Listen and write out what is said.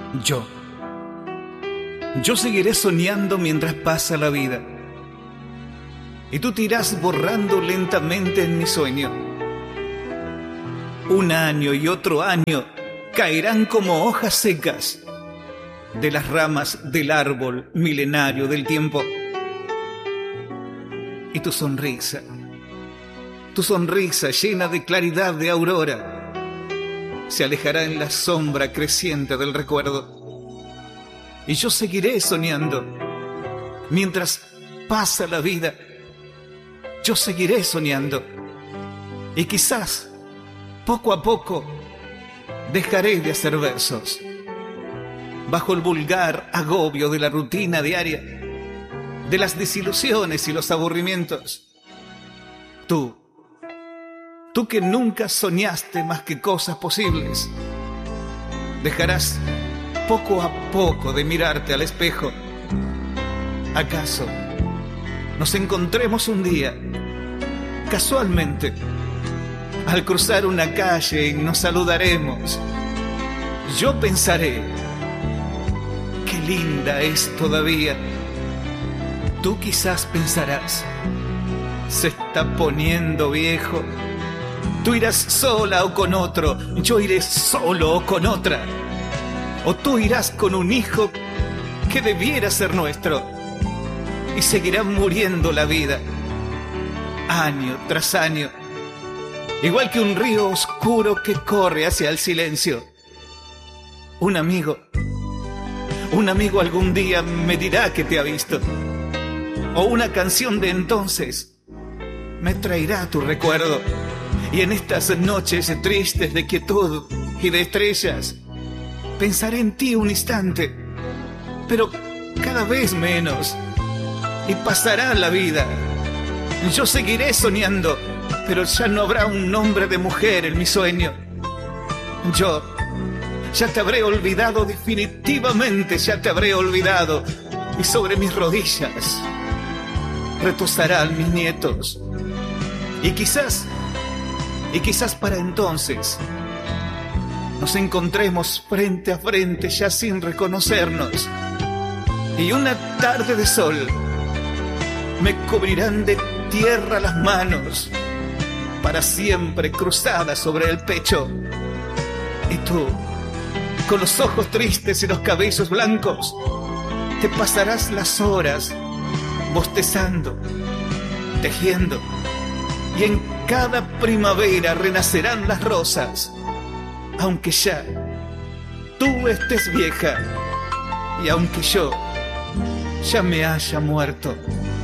Yo seguiré soñando mientras pasa la vida. Y tú te irás borrando lentamente en mi sueño. Un año y otro año caerán como hojas secas de las ramas del árbol milenario del tiempo. Y tu sonrisa llena de claridad de aurora, se alejará en la sombra creciente del recuerdo. Y yo seguiré soñando mientras pasa la vida. Yo seguiré soñando. Y quizás, poco a poco, dejaré de hacer versos. Bajo el vulgar agobio de la rutina diaria, de las desilusiones y los aburrimientos. Tú que nunca soñaste más que cosas posibles, dejarás poco a poco de mirarte al espejo. ¿Acaso nos encontremos un día, casualmente, al cruzar una calle y nos saludaremos? Yo pensaré, qué linda es todavía. Tú quizás pensarás, se está poniendo viejo. Tú irás sola o con otro, yo iré solo o con otra. O tú irás con un hijo que debiera ser nuestro. Y seguirá muriendo la vida, año tras año, igual que un río oscuro que corre hacia el silencio. Un amigo algún día me dirá que te ha visto. O una canción de entonces me traerá tu recuerdo. Y en estas noches tristes de quietud y de estrellas, pensaré en ti un instante, pero cada vez menos. Y pasará la vida. Yo seguiré soñando, pero ya no habrá un nombre de mujer en mi sueño. Yo ya te habré olvidado definitivamente, ya te habré olvidado. Y sobre mis rodillas retosarán mis nietos. Y quizás para entonces nos encontremos frente a frente ya sin reconocernos. Y una tarde de sol me cubrirán de tierra las manos, para siempre cruzadas sobre el pecho. Y tú, con los ojos tristes y los cabellos blancos, te pasarás las horas bostezando, tejiendo. Y en cada primavera renacerán las rosas, aunque ya tú estés vieja y aunque yo ya me haya muerto.